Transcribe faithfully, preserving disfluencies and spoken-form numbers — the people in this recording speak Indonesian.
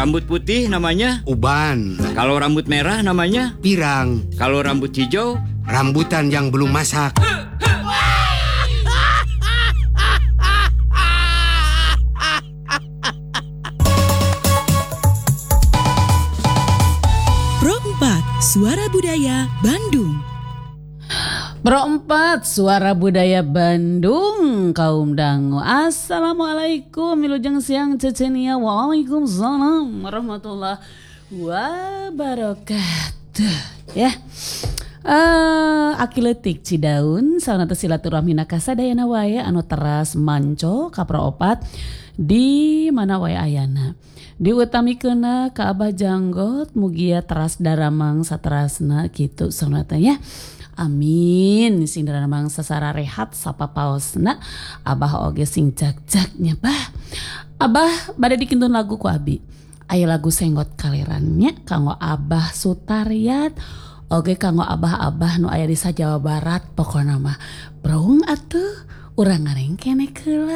rambut putih namanya uban. Kalau rambut merah namanya Pirang. Kalau rambut hijau Rambutan yang belum masak. Pro empat Suara Budaya Bandung. Pro empat Suara Budaya Bandung. Kaum dangu, assalamualaikum wilujeng siang cecenia. Waalaikumsalam warahmatullahi wabarakatuh. Ya, uh, Akiletik Cidaun saunata silaturahmina kasadayana wae anu teras manco ka Pro opat di mana wae ayana. Diutamikeuna ka Abah Janggot mugia teras daramang saterasna kitu saunata ya. Amin. Sing daramang sasara rehat sapapaosna. Abah oge sing jak-jaknya bah. Abah bade dikintun lagu ku abi. Aya lagu senggot kalerannya kanggo Abah Sutariat. Oge kanggo abah-abah nu aya di sa Jawa Barat pokona mah. Braung atuh urang ngareng keneh keula.